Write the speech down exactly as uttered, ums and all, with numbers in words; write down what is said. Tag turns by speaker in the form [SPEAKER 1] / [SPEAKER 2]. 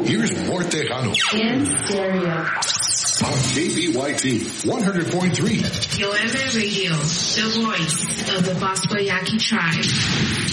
[SPEAKER 1] Here's more Tejano.
[SPEAKER 2] In stereo.
[SPEAKER 1] On K B Y T one hundred point three.
[SPEAKER 3] Yoeme Radio, the voice of the Bosbayaki tribe.